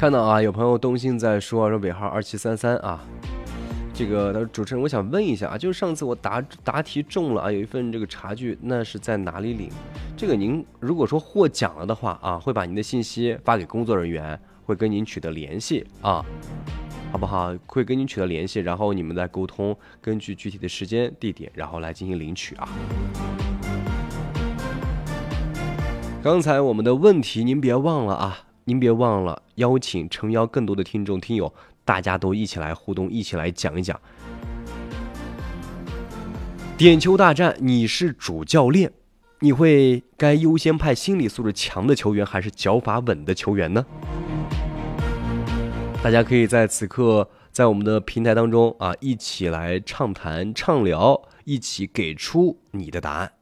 看到啊，有朋友东兴在说尾号2733啊，这个他说主持人，我想问一下啊，就是上次我答题中了啊，有一份这个茶具，那是在哪里领？这个您如果说获奖了的话啊，会把您的信息发给工作人员，会跟您取得联系啊，好不好？会跟您取得联系，然后你们再沟通，根据具体的时间地点，然后来进行领取啊。刚才我们的问题您别忘了啊，您别忘了邀请诚邀更多的听友，大家都一起来互动，一起来讲一讲。点球大战，你是主教练，你会该优先派心理素质强的球员，还是脚法稳的球员呢？大家可以在此刻在我们的平台当中啊，一起来畅谈畅聊，一起给出你的答案。